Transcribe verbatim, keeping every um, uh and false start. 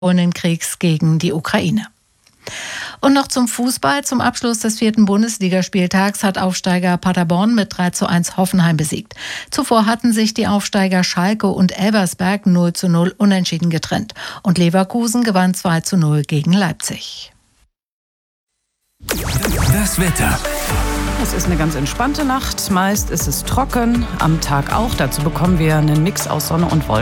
Kriegs gegen die Ukraine. Und noch zum Fußball. Zum Abschluss des vierten Bundesligaspieltags hat Aufsteiger Paderborn mit drei zu eins Hoffenheim besiegt. Zuvor hatten sich die Aufsteiger Schalke und Elversberg null zu null unentschieden getrennt. Und Leverkusen gewann zwei zu null gegen Leipzig. Das Wetter. Es ist eine ganz entspannte Nacht. Meist ist es trocken, am Tag auch. Dazu bekommen wir einen Mix aus Sonne und Wolken.